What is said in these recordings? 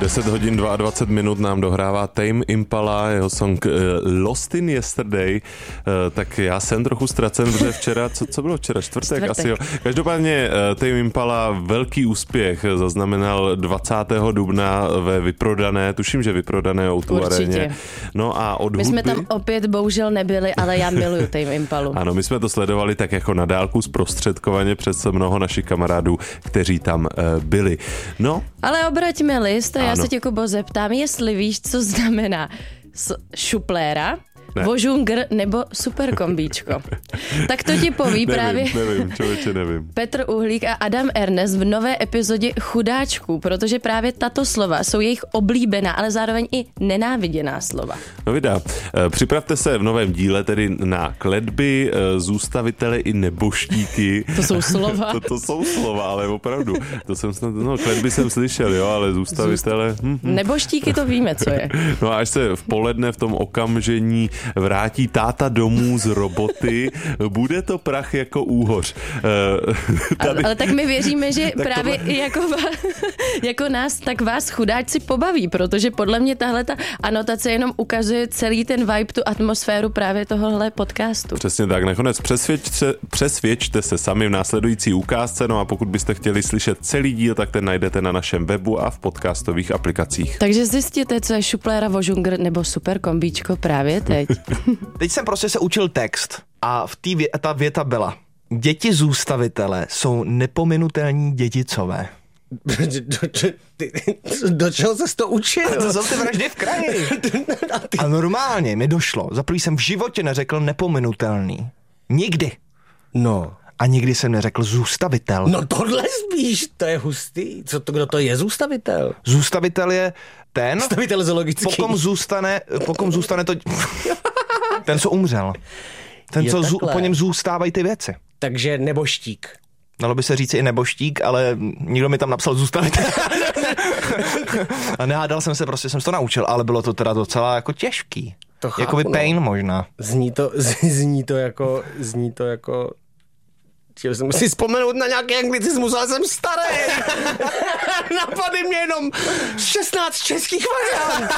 10 hodin 22 minut nám dohrává Tame Impala, jeho song Lost in Yesterday. Tak já jsem trochu ztracen, protože včera, co bylo včera? Čtvrtek? Asi jo. Každopádně Tame Impala velký úspěch zaznamenal 20. dubna ve vyprodané, tuším, že vyprodané O2 aréně. No a od my jsme tam opět bohužel nebyli, ale já miluju Tame Impalu. Ano, my jsme to sledovali tak jako na dálku zprostředkovaně přes mnoho našich kamarádů, kteří tam byli. No. Ale obraťme list a já se tě, Kubo, zeptám, jestli víš, co znamená šupléra, vožungr nebo superkombíčko. Tak to ti poví nevím, člověče, nevím. Petr Uhlík a Adam Ernest v nové epizodě Chudáčků, protože právě tato slova jsou jejich oblíbená, ale zároveň i nenáviděná slova. No vidá, připravte se v novém díle tedy na kletby, zůstavitele i neboštíky. To jsou slova. To jsou slova, ale opravdu. To jsem snad, kletby jsem slyšel, jo, ale zůstavitele. Neboštíky to víme, co je. No a až se v poledne v tom okamžení vrátí táta domů z roboty, bude to prach jako úhoř. Ale tak my věříme, že právě jako nás, tak vás chudáčci pobaví, protože podle mě tahle ta anotace jenom ukazuje celý ten vibe, tu atmosféru právě tohohle podcastu. Přesně tak, nakonec přesvědčte se sami v následující ukázce, no a pokud byste chtěli slyšet celý díl, tak ten najdete na našem webu a v podcastových aplikacích. Takže zjistěte, co je šupléra, vožungr nebo superkombíčko právě teď. Teď jsem prostě se učil text a ta věta byla: děti zůstavitele jsou nepominutelní dědicové. Do čeho ses to učil? To jsou ty vraždy v kraji. A normálně mi došlo. Za prvý jsem v životě neřekl nepominutelný. Nikdy. No. A nikdy jsem neřekl zůstavitel. No tohle spíš, to je hustý. Kdo to je zůstavitel? Zůstavitel je ten, zůstavitel zoologický. Pokom zůstane to... Ten, co umřel. Ten, co po něm zůstávají ty věci. Takže neboštík. Dalo by se říct i neboštík, ale nikdo mi tam napsal zůstavitel. A nehádal jsem se, prostě jsem to naučil, ale bylo to teda docela jako těžký. To chápu, jakoby pain možná. Zní to jako... Chtěl jsem si vzpomenout na nějaký anglicismus, ale jsem starý. Napadly mě jenom 16 českých variant.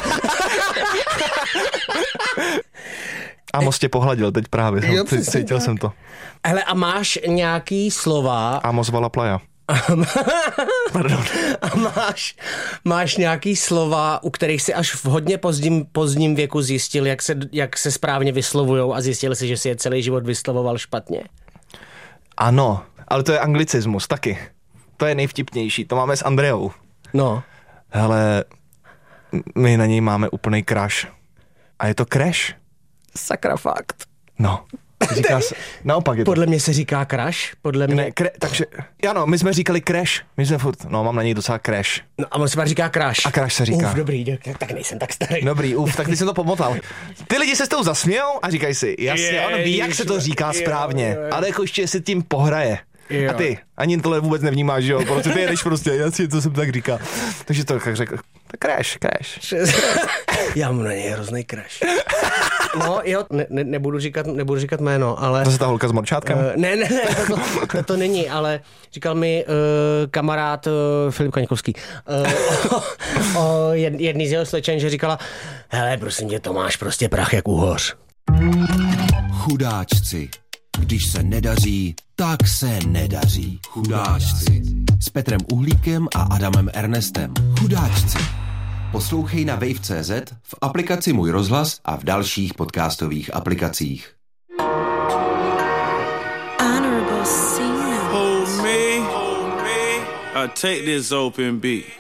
Amos tě pohladil teď právě, jo, cítil jsem to. Hele, a máš nějaký slova... Amos vala playa. Pardon. A máš nějaký slova, u kterých si až v hodně pozdním věku zjistil, jak se správně vyslovujou a zjistil si, že si je celý život vyslovoval špatně? Ano, ale to je anglicismus taky. To je nejvtipnější, to máme s Andreou. No. Hele, my na něj máme úplnej crush. A je to crash. Sakra fakt. No. Říká se, naopak je to. Podle mě se říká crush, podle mě. Ne, takže, ano, my jsme říkali crash. My jsme furt, mám na něj docela crash. No a on se říká crush. A crush se říká. Dobrý, tak nejsem tak starý. Dobrý, tak ty jsem to pomotal. Ty lidi se s tou zasmějou a říkají si, jasně, on ví, jak se to říká správně, ale jako ještě si tím pohraje. Jo. A ty ani tohle vůbec nevnímáš, jo, protože ty jedeš prostě, jasně, co jsem tak říkal. Takže to jak řekl, crash. Já mám na něj hrozný crash. No jo, nebudu říkat jméno, ale... To je ta holka s morčátkem? Ne, to není, ale říkal mi kamarád Filip Kaňkovský o jedný z jeho slečen, že říkala, hele, prosím tě, to máš prostě prach jak úhoř. Chudáčci. Když se nedaří, tak se nedaří. Chudáčci. S Petrem Uhlíkem a Adamem Ernestem. Chudáčci. Poslouchej na Wave.cz, v aplikaci Můj rozhlas a v dalších podcastových aplikacích. Hold me, I take this open beat.